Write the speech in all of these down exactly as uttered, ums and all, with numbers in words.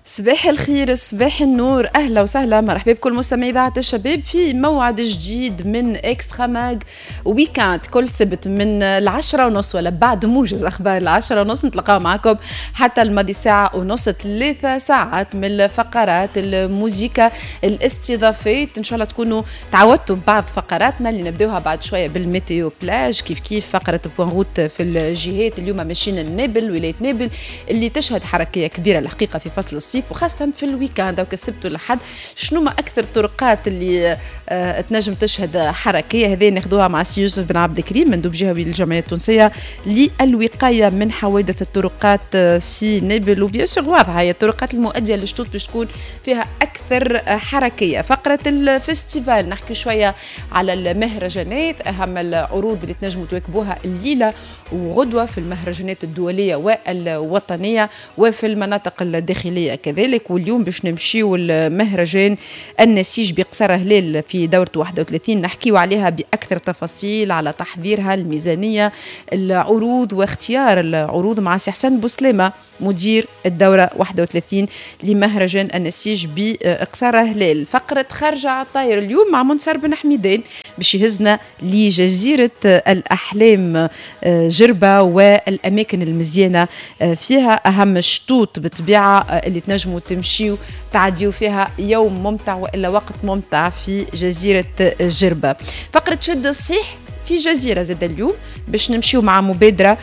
صباح الخير، صباح النور، اهلا وسهلا، مرحبا بكل مستمعي اذاعه الشباب في موعد جديد من اكسترا ماج ويكاند كل سبت من العشرة ونص ولا بعد موجز اخبار العشرة ونص نتلقاو معكم حتى الماضي ساعه ونص، ثلاثة ساعات من الفقرات الموسيقى الاستضافات. ان شاء الله تكونوا تعودتوا ببعض فقراتنا اللي نبداوها بعد شويه بالميتيو بلاج، كيف كيف فقره بوان روت في الجهات. اليوم ماشيين النابل، ولايه نابل اللي تشهد حركيه كبيره الحقيقه في فصل الصيف وخاصة في الويكاند أو كسبتوا لحد. شنو ما أكثر الطرقات اللي آه تنجم تشهد حركية؟ هذه ناخذوها مع سي يوسف بن عبد الكريم مندوب جهوي للجمعية التونسية للوقاية من حوادث الطرقات في نابل، وبيسر واضحة هي الطرقات المؤدية للشطوط باش تكون فيها أكثر حركية. فقرة الفستيفال نحكي شوية على المهرجانات، أهم العروض اللي تنجموا تواكبوها الليلة وغدوة في المهرجانات الدولية والوطنية وفي المناطق الداخلية كذلك. واليوم باش نمشيو المهرجان النسيج بقصر هلال في دورته واحد وثلاثين، نحكيو عليها بأكثر تفاصيل، على تحضيرها، الميزانية، العروض واختيار العروض مع سي حسن بوسلامة مدير الدورة واحد وثلاثين لمهرجان النسيج بقصر هلال. فقرة خارجة عطاير اليوم مع منصر بن حميدان باش يهزنا لجزيرة الأحلام جربة والأماكن المزيانة فيها، أهم الشطوط بطبيعة اللي تنجموا تمشيوا تعديوا فيها يوم ممتع وإلا وقت ممتع في جزيرة جربة. فقرة شد الصيح في جزيرة زاد اليوم باش نمشيو مع مبادرة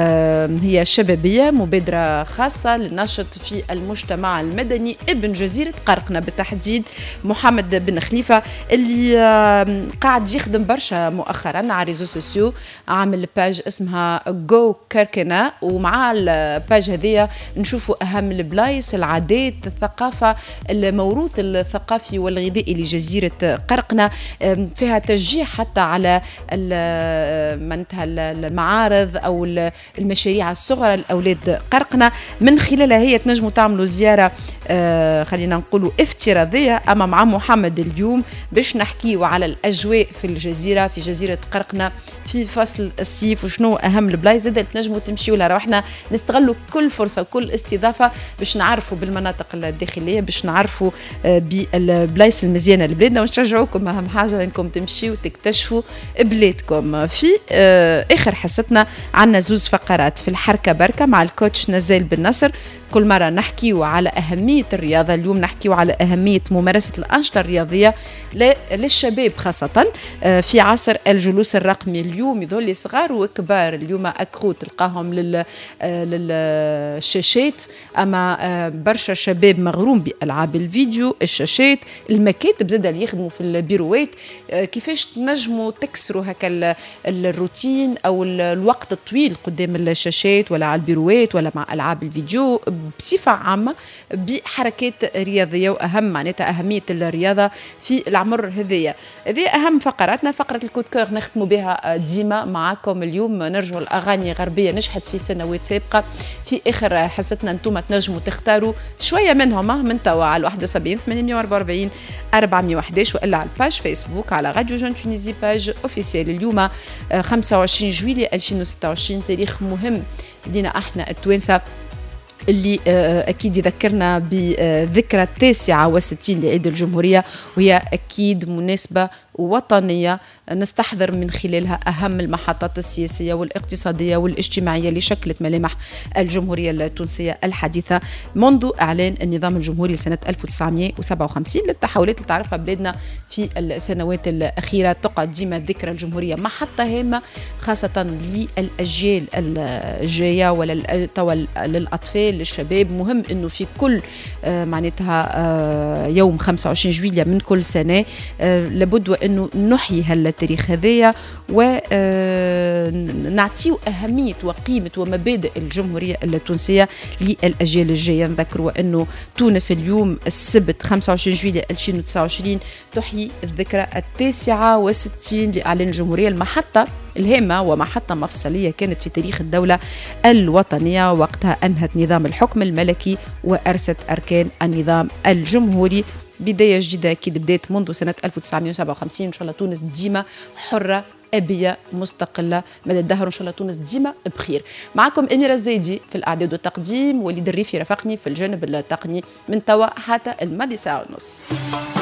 آه هي شبابية، مبادرة خاصة للنشط في المجتمع المدني ابن جزيرة قرقنة بالتحديد، محمد بن خليفة اللي آه قاعد يخدم برشا مؤخرا على ريزو سوسيو، عامل باج اسمها جو كركنا، ومع الباج هذية نشوفوا أهم البلايص، العادات، الثقافة، الموروث الثقافي والغذائي لجزيرة قرقنة، آه فيها تشجيع حتى على معناتها المعارض او المشاريع الصغرى لاولاد قرقنه. من خلالها هي تنجموا تعملوا زياره آه خلينا نقولوا افتراضيه. اما مع محمد اليوم باش نحكيوا على الاجواء في الجزيره، في جزيره قرقنه في فصل الصيف، وشنو اهم البلايص زاد تنجموا تمشيوا لها. روحنا نستغلوا كل فرصه وكل استضافه باش نعرفوا بالمناطق الداخليه، باش نعرفوا آه بالبلايص المزيانه لبلادنا، ونشجعوكم اهم حاجه انكم تمشيوا وتكتشفوا بلادكم. في آه اخر حصتنا عنا زوز فقرات في الحركه بركه مع الكوتش نزال بن نصر. كل مرة نحكيو على أهمية الرياضة، اليوم نحكيو على أهمية ممارسة الأنشطة الرياضية للشباب خاصة في عصر الجلوس الرقمي. اليوم يظل صغار وكبار اليوم أكرو تلقاهم للشاشات، أما برشا شباب مغروم بألعاب الفيديو، الشاشات، المكاتب زاد اللي يخدموا في البيروات. كيفاش تنجموا تكسروا هكا الروتين أو الوقت الطويل قدام الشاشات ولا على البيروات ولا مع ألعاب الفيديو بصفة عامة بحركات رياضية، وأهم معناتها أهمية الرياضة في العمر هذية. هذه أهم فقراتنا. فقرة الكود كور نختموا بها ديما معاكم اليوم، نرجعوا الأغاني غربية نشحت في سنوات سابقة. في آخر حصتنا أنتم تنجموا تختاروا شوية منهم من توا على واحد وسبعين ثمانمائة وأربعة وأربعين أربعمائة وأحد عشر وإلا على الباج فيسبوك على راديو جون تونيزي باج أوفيسيال. اليوم خمسة وعشرين جويلية ألفين وستة وعشرين، تاريخ مهم لنا احنا التوانسة اللي أكيد يذكرنا بذكرى التاسعة والستين لعيد الجمهورية، وهي أكيد مناسبة وطنية نستحضر من خلالها أهم المحطات السياسية والاقتصادية والاجتماعية اللي شكلت ملامح الجمهورية التونسية الحديثة منذ إعلان النظام الجمهوري لسنة ألف وتسعمائة وسبعة وخمسين. للتحولات اللي تعرفها بلادنا في السنوات الأخيرة تقعد ديما ذكرى الجمهورية محطة هامة خاصة للأجيال الجاية ولا توا للأطفال للشباب. مهم أنه في كل معناتها يوم خمسة وعشرين جويلية من كل سنة لابد أنه نحيي هالتاريخ هذايا ونعطيه أهمية وقيمة ومبادئ الجمهورية التونسية للأجيال الجاية. نذكروا أنه تونس اليوم السبت خمسة وعشرين جويلية ألفين وتسعة وعشرين تحيي الذكرى التاسعة والستين لإعلان الجمهورية، المحطة الهامة ومحطة مفصلية كانت في تاريخ الدولة الوطنية. وقتها أنهت نظام الحكم الملكي وأرست أركان النظام الجمهوري. بداية جديدة أكيد بدأت منذ سنة ألف وتسعمائة وسبعة وخمسين. إن شاء الله تونس ديما حرة ابيه مستقله مدى الدهر، وان شاء الله تونس ديما بخير. معكم اميره الزايدي في الاعداد والتقديم، وليد الريفي رافقني في الجانب التقني من توا حتى الماضي ساعه ونص.